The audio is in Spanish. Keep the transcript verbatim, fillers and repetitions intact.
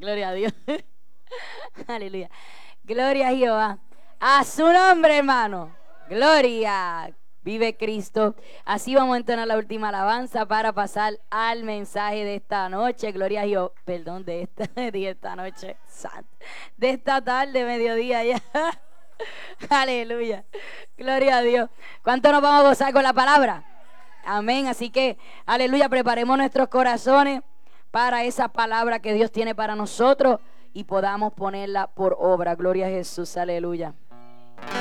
Gloria a Dios. Aleluya. Gloria a Jehová. A su nombre, hermano. Gloria. Vive Cristo. Así vamos a entonar la última alabanza para pasar al mensaje de esta noche. Gloria a Jehová. Perdón, de esta, de esta noche. De esta tarde, mediodía ya. Aleluya. Gloria a Dios. ¿Cuánto nos vamos a gozar con la palabra? Amén. Así que, aleluya, preparemos nuestros corazones para esa palabra que Dios tiene para nosotros y podamos ponerla por obra. Gloria a Jesús. Aleluya.